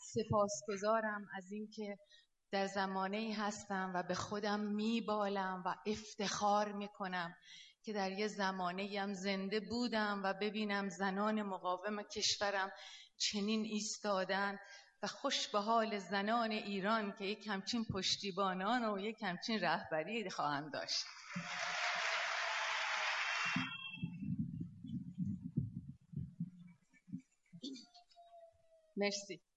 سپاسگزارم از اینکه در زمانه‌ای هستم و به خودم میبالم و افتخار میکنم که در یه زمانه‌ای هم زنده بودم و ببینم زنان مقاوم کشورم چنین ایستادن و خوش به حال زنان ایران که یک همچین پشتیبانان و یک همچین رهبری خواهند داشت. مرسی.